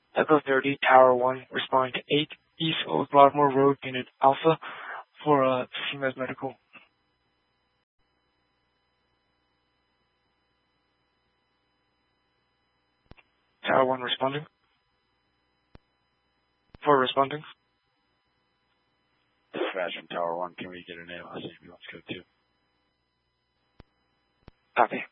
Echo 30, Tower 1, responding to 8 East Old Broadmoor Road, Unit Alpha, for CMES Medical. Tower 1 responding. For responding. Dispatch from Tower 1, can we get a name on ambulance code 2? Copy.